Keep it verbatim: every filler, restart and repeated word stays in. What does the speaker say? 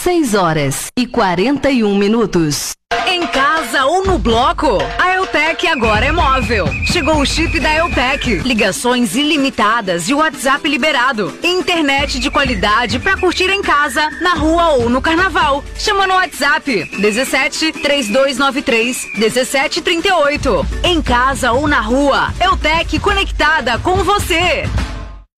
seis horas e quarenta e um minutos. Em casa ou no bloco, a Eutec agora é móvel. Chegou o chip da Eutec. Ligações ilimitadas e WhatsApp liberado. Internet de qualidade pra curtir em casa, na rua ou no carnaval. Chama no WhatsApp dezessete, trinta e dois noventa e três, dezessete trinta e oito. Em casa ou na rua, Eutec conectada com você.